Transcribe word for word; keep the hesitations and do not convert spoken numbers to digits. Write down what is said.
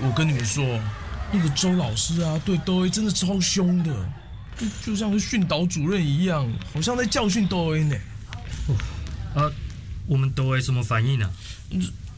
我跟你们说，那个周老师啊，对兜 A 真的超凶的，就像是训导主任一样，好像在教训兜 A 呢。 啊，我们兜 A 什么反应啊？